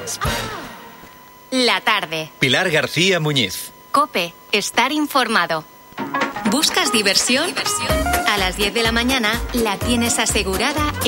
La tarde. Pilar García Muñiz. COPE. Estar informado. ¿Buscas diversión? A las 10 de la mañana la tienes asegurada